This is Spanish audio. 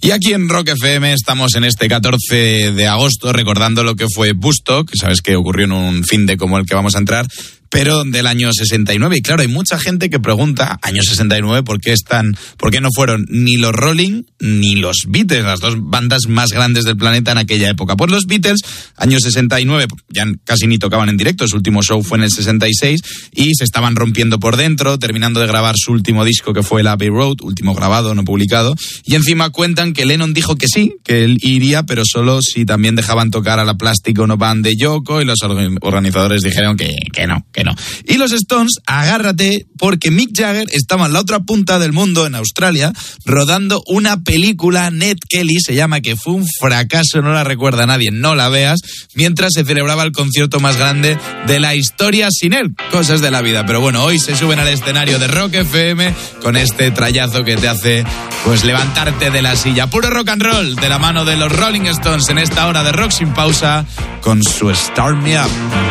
Y aquí en Rock FM estamos en este 14 de agosto recordando lo que fue Woodstock, que sabes que ocurrió en un fin de como el que vamos a entrar, pero del año 69. Y claro, hay mucha gente que pregunta, año 69, ¿por qué no fueron ni los Rolling ni los Beatles, las dos bandas más grandes del planeta en aquella época? Pues los Beatles, año 69, ya casi ni tocaban en directo, su último show fue en el 66, y se estaban rompiendo por dentro, terminando de grabar su último disco, que fue el Abbey Road, último grabado, no publicado, y encima cuentan que Lennon dijo que sí, que él iría, pero solo si también dejaban tocar a la Plastic Ono Band de Yoko, y los organizadores dijeron que no. Y los Stones, agárrate, porque Mick Jagger estaba en la otra punta del mundo, en Australia, rodando una película, Ned Kelly se llama, que fue un fracaso, no la recuerda nadie, no la veas, mientras se celebraba el concierto más grande de la historia sin él. Cosas de la vida. Pero bueno, hoy se suben al escenario de Rock FM con este trayazo que te hace pues levantarte de la silla. Puro rock and roll, de la mano de los Rolling Stones en esta hora de Rock sin pausa, con su Start Me Up.